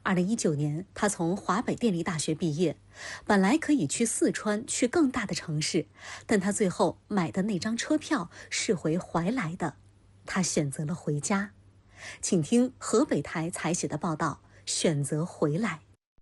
2019年，他从华北电力大学毕业，本来可以去四川，去更大的城市，但他最后买的那张车票是回怀来的，他选择了回家。请听河北台采写的报道，选择回来。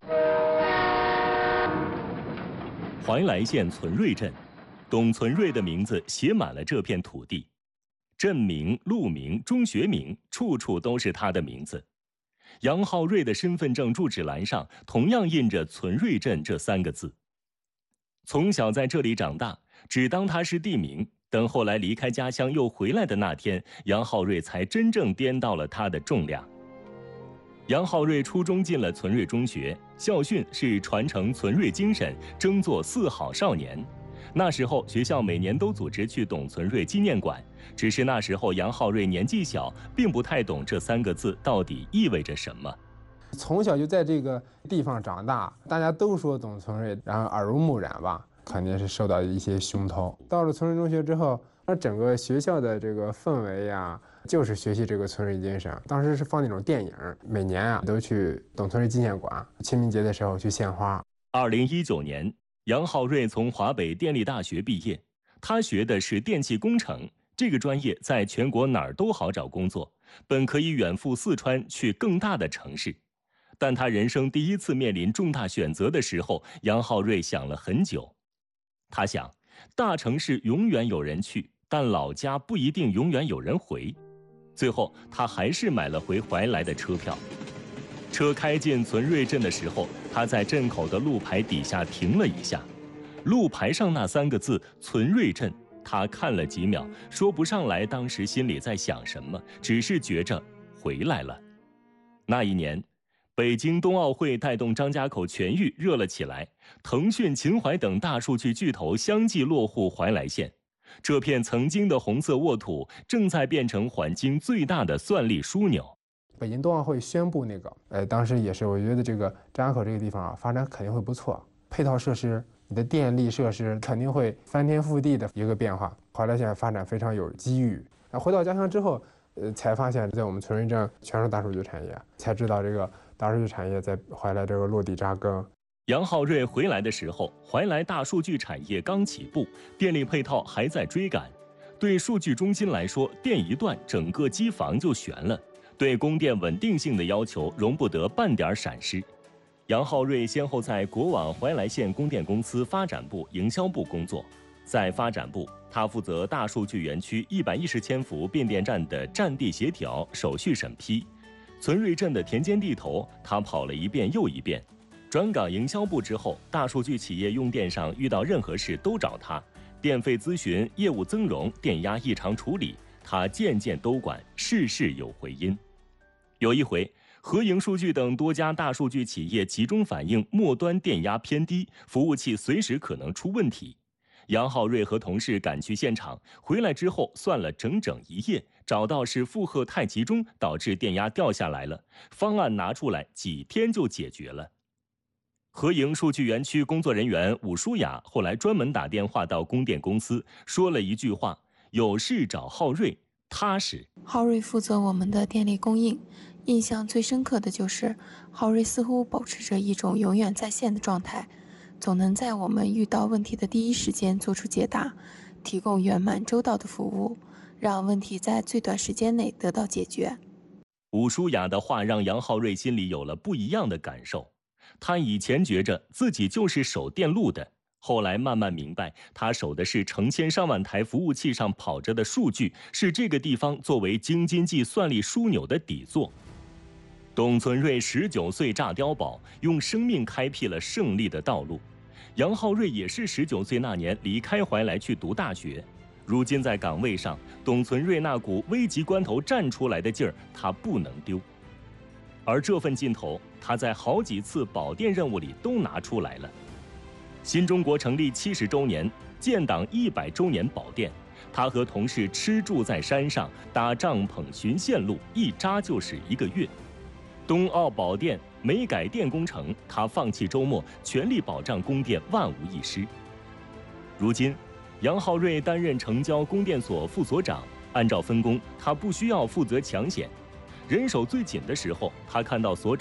怀来县存瑞镇，董存瑞的名字写满了这片土地，镇名、路名、中学名，处处都是他的名字。杨浩瑞的身份证住址栏上同样印着存瑞镇这3个字。从小在这里长大，只当它是地名，等后来离开家乡又回来的那天，杨浩瑞才真正掂到了它的重量。杨浩瑞初中进了存瑞中学，校训是传承存瑞精神，争做4好少年。那时候学校每年都组织去董存瑞纪念馆，只是那时候杨浩瑞年纪小，并不太懂这3个字到底意味着什么。 从小就在这个地方长大，大家都说董存瑞，然后耳濡目染吧，肯定是受到一些熏陶。到了存瑞中学之后，那整个学校的这个氛围呀，就是学习这个存瑞精神。当时是放那种电影，每年都去董存瑞纪念馆，清明节的时候去献花。 2019年，杨浩瑞从华北电力大学毕业，他学的是电气工程，这个专业在全国哪儿都好找工作，本可以远赴四川去更大的城市。但他人生第一次面临重大选择的时候，杨浩瑞想了很久。他想，大城市永远有人去，但老家不一定永远有人回。最后，他还是买了回怀来的车票。车开进存瑞镇的时候，他在镇口的路牌底下停了一下，路牌上那3个字“存瑞镇”，他看了几秒，说不上来当时心里在想什么，只是觉着回来了。那一年，北京冬奥会带动张家口全域热了起来，腾讯、秦淮等大数据巨头相继落户怀来县，这片曾经的红色沃土正在变成环京最大的算力枢纽。 北京冬奥会宣布那个，当时也是，我觉得这个张家口这个地方啊，发展肯定会不错，配套设施、你的电力设施肯定会翻天覆地的一个变化。怀来县发展非常有机遇。回到家乡之后，才发现在我们存瑞镇全是大数据产业，才知道这个大数据产业在怀来这个落地扎根。 杨浩瑞回来的时候，怀来大数据产业刚起步，电力配套还在追赶。对数据中心来说，电一断，整个机房就悬了。对供电稳定性的要求容不得半点闪失。杨浩瑞先后在国网怀来县供电公司发展部、营销部工作。在发展部，他负责大数据园区110千伏变电站的占地协调、手续审批。存瑞镇的田间地头，他跑了一遍又一遍。转岗营销部之后，大数据企业用电上遇到任何事都找他，电费咨询、业务增容、电压异常处理，他件件都管，事事有回音。有一回，合营数据等多家大数据企业集中反映末端电压偏低，服务器随时可能出问题。杨浩瑞和同事赶去现场，回来之后算了整整1夜，找到是负荷太集中导致电压掉下来了，方案拿出来几天就解决了。合营数据园区工作人员武舒雅后来专门打电话到供电公司，说了一句话：有事找浩瑞，踏实。 浩瑞负责我们的电力供应，印象最深刻的就是浩瑞似乎保持着一种永远在线的状态，总能在我们遇到问题的第一时间做出解答，提供圆满周到的服务，让问题在最短时间内得到解决。 武舒雅的话让杨浩瑞心里有了不一样的感受。他以前觉着自己就是守电路的，后来慢慢明白，他守的是成千上万台服务器上跑着的数据，是这个地方作为京津冀算力枢纽的底座。董存瑞19岁炸碉堡，用生命开辟了胜利的道路。杨浩瑞也是19岁那年离开怀来去读大学。如今在岗位上，董存瑞那股危急关头站出来的劲儿，他不能丢。而这份劲头，他在好几次保电任务里都拿出来了。新中国成立70周年，建党100周年保电，他和同事吃住在山上，搭帐篷巡线路，一扎就是1个月。冬奥保电煤改电工程，他放弃周末，全力保障供电万无一失。如今，杨浩瑞担任城郊供电所副所长，按照分工，他不需要负责抢险。人手最紧的时候，他看到所长